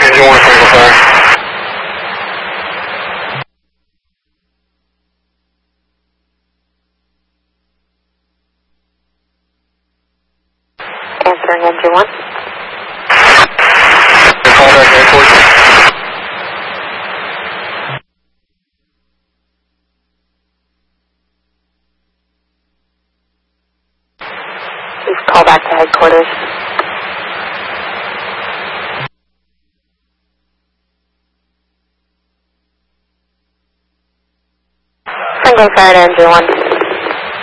engine 1, single fire. Answering engine 1. Call back airport. Please call back to headquarters. Single fire to engine 1.